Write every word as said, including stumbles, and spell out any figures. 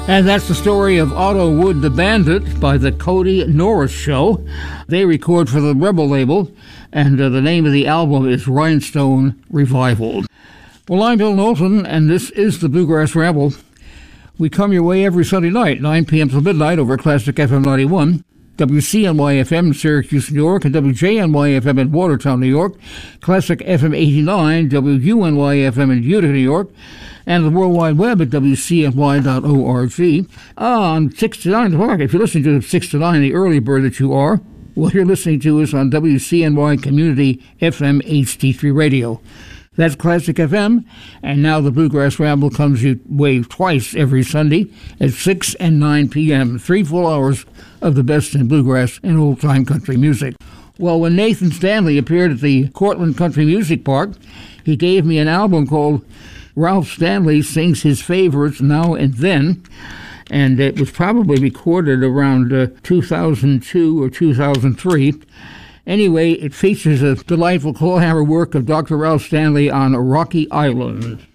And that's the story of Otto Wood the Bandit by the Cody Norris Show. They record for the Rebel label, and uh, the name of the album is Rhinestone Revival. Well, I'm Bill Knowlton, and this is the Bluegrass Ramble. We come your way every Sunday night, nine p.m. till midnight over Classic F M ninety-one, W C N Y F M in Syracuse, New York, and W J N Y F M in Watertown, New York, Classic F M eighty-nine, W U N Y F M in Utica, New York, and the World Wide Web at W C N Y dot org. On six to nine o'clock, if you're listening to six to nine, the early bird that you are, what you're listening to is on W C N Y Community F M H D three Radio. That's Classic F M, and now the Bluegrass Ramble comes your way twice every Sunday at six and nine p.m., three full hours of the best in bluegrass and old-time country music. Well, when Nathan Stanley appeared at the Cortland Country Music Park, he gave me an album called Ralph Stanley Sings His Favorites Now and Then, and it was probably recorded around uh, two thousand two or two thousand three. Anyway, it features a delightful clawhammer work of Doctor Ralph Stanley on Rocky Island.